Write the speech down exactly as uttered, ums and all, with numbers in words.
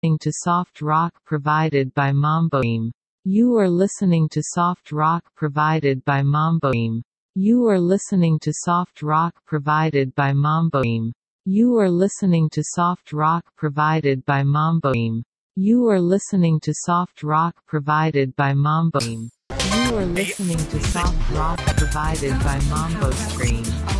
to soft rock provided by Mamboim. You are listening to soft rock provided by Mamboim. You are listening to soft rock provided by Mamboim. You are listening to soft rock provided by Mamboim. You are listening to soft rock provided by Mamboim. You are listening to soft rock provided by Mambo Stream.